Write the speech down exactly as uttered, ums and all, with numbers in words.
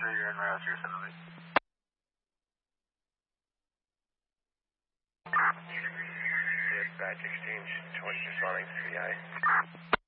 three, you're in rail zero seven eight. Dispatch exchange, twenty responding to the I.